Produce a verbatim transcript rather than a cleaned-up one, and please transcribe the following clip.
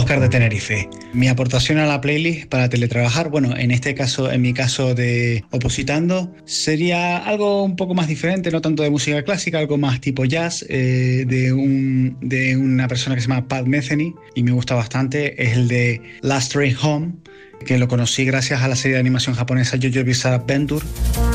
Óscar de Tenerife. Mi aportación a la playlist para teletrabajar, bueno, en este caso, en mi caso de Opositando, sería algo un poco más diferente, no tanto de música clásica, algo más tipo jazz, eh, de, un, de una persona que se llama Pat Metheny y me gusta bastante, es el de Last Train Home, que lo conocí gracias a la serie de animación japonesa JoJo's Bizarre Adventure.